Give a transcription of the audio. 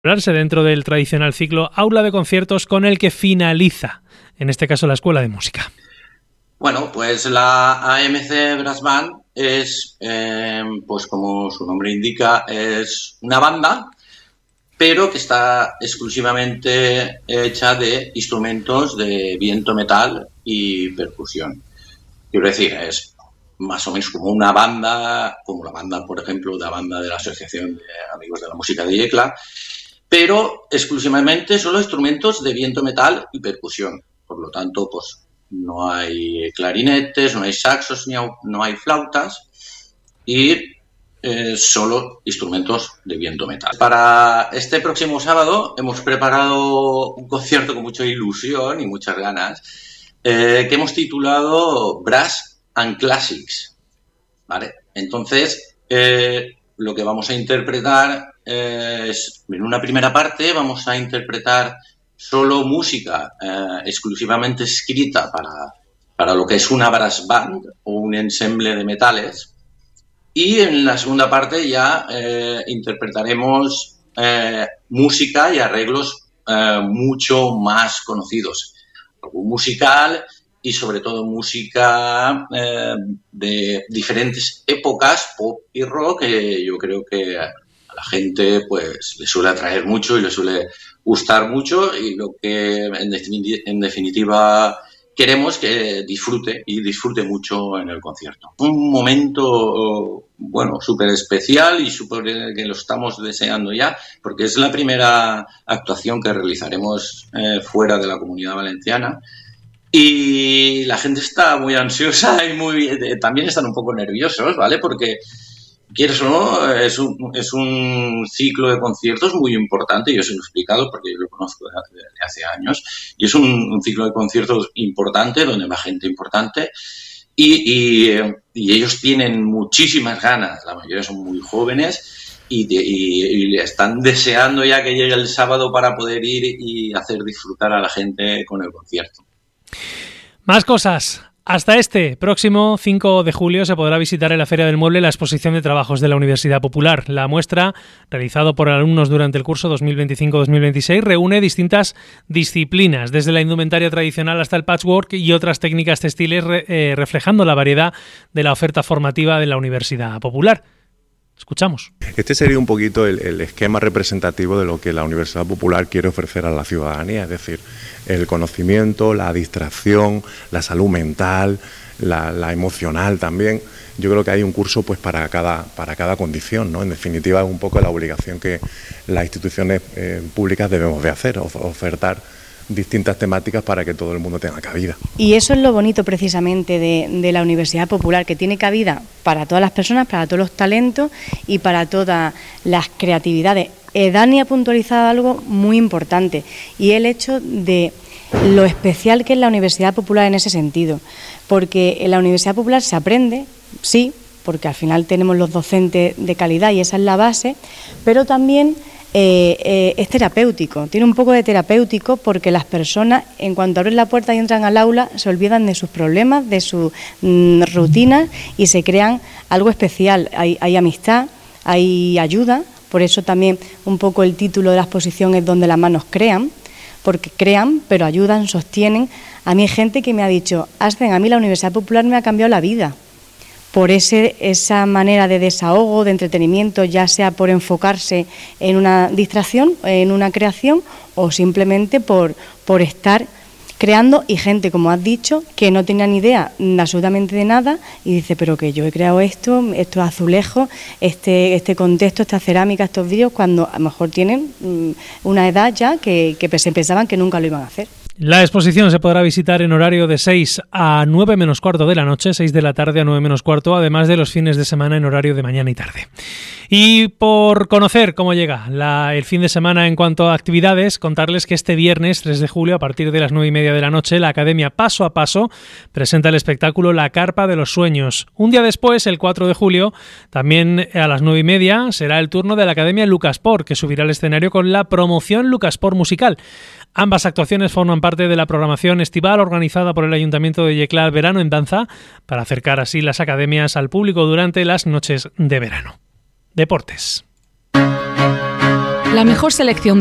dentro del tradicional ciclo Aula de Conciertos con el que finaliza, en este caso, la Escuela de Música. Bueno, pues la AMC Brass Band es, pues como su nombre indica, es una banda, pero que está exclusivamente hecha de instrumentos de viento metal y percusión. Quiero decir, es más o menos como una banda, como la banda, por ejemplo, la banda de la Asociación de Amigos de la Música de Yecla, pero exclusivamente solo instrumentos de viento metal y percusión. Por lo tanto, pues no hay clarinetes, no hay saxos, no hay flautas y solo instrumentos de viento metal. Para este próximo sábado hemos preparado un concierto con mucha ilusión y muchas ganas que hemos titulado Brass and Classics, ¿vale? Entonces, lo que vamos a interpretar es, en una primera parte vamos a interpretar solo música exclusivamente escrita para lo que es una brass band o un ensemble de metales, y en la segunda parte ya interpretaremos música y arreglos mucho más conocidos, algo musical y sobre todo música de diferentes épocas, pop y rock, que yo creo que a la gente pues le suele atraer mucho y le suele gustar mucho, y lo que en definitiva queremos que disfrute mucho en el concierto. Un momento, bueno, súper especial y súper que lo estamos deseando ya, porque es la primera actuación que realizaremos fuera de la Comunidad Valenciana. Y la gente está muy ansiosa y también están un poco nerviosos, ¿vale? Porque, quieres o no, es un ciclo de conciertos muy importante. Yo se lo he explicado porque yo lo conozco desde hace años. Y es un ciclo de conciertos importante, donde va gente importante. Y ellos tienen muchísimas ganas. La mayoría son muy jóvenes y están deseando ya que llegue el sábado para poder ir y hacer disfrutar a la gente con el concierto. Más cosas. Hasta este próximo 5 de julio se podrá visitar en la Feria del Mueble la exposición de trabajos de la Universidad Popular. La muestra, realizada por alumnos durante el curso 2025-2026, reúne distintas disciplinas, desde la indumentaria tradicional hasta el patchwork y otras técnicas textiles, reflejando la variedad de la oferta formativa de la Universidad Popular. Escuchamos. Este sería un poquito el esquema representativo de lo que la Universidad Popular quiere ofrecer a la ciudadanía, es decir, el conocimiento, la distracción, la salud mental, la emocional también. Yo creo que hay un curso pues para cada condición, ¿no? En definitiva, es un poco la obligación que las instituciones públicas debemos de hacer, ofertar distintas temáticas para que todo el mundo tenga cabida. Y eso es lo bonito precisamente de la Universidad Popular, que tiene cabida para todas las personas, para todos los talentos y para todas las creatividades. Dani ha puntualizado algo muy importante, y el hecho de lo especial que es la Universidad Popular en ese sentido, porque en la Universidad Popular se aprende, sí, porque al final tenemos los docentes de calidad y esa es la base, pero también es terapéutico, tiene un poco de terapéutico, porque las personas, en cuanto abren la puerta y entran al aula, se olvidan de sus problemas, de sus rutinas, y se crean algo especial. Hay amistad, hay ayuda, por eso también un poco el título de la exposición es Donde las manos crean, porque crean, pero ayudan, sostienen. A mí hay gente que me ha dicho, Ascen, a mí la Universidad Popular me ha cambiado la vida, por esa manera de desahogo, de entretenimiento, ya sea por enfocarse en una distracción, en una creación, o simplemente por estar creando, y gente, como has dicho, que no tenía ni idea absolutamente de nada y dice, pero que yo he creado estos azulejos, este contexto, esta cerámica, estos vídeos, cuando a lo mejor tienen una edad ya que se pensaban que nunca lo iban a hacer. La exposición se podrá visitar en horario de 6 a 9 menos cuarto de la noche, 6 de la tarde a 9 menos cuarto, además de los fines de semana en horario de mañana y tarde. Y por conocer cómo llega el fin de semana en cuanto a actividades, contarles que este viernes 3 de julio, a partir de las 9:30 de la noche, la Academia Paso a Paso presenta el espectáculo La Carpa de los Sueños. Un día después, el 4 de julio, también a las 9:30, será el turno de la Academia Lucasport, que subirá al escenario con la promoción Lucasport musical. Ambas actuaciones forman parte de la programación estival organizada por el Ayuntamiento de Yecla Verano en Danza, para acercar así las academias al público durante las noches de verano. Deportes. La mejor selección